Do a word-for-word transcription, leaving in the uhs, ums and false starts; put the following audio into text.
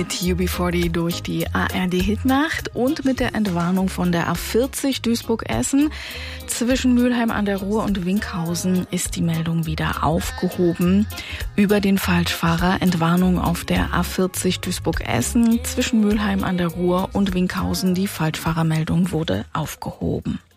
Hit U B vierzig durch die A R D-Hitnacht und mit der Entwarnung von der A vierzig Duisburg-Essen. Zwischen Mülheim an der Ruhr und Winkhausen ist die Meldung wieder aufgehoben. Über den Falschfahrer Entwarnung auf der A vierzig Duisburg-Essen. Zwischen Mülheim an der Ruhr und Winkhausen die Falschfahrermeldung wurde aufgehoben.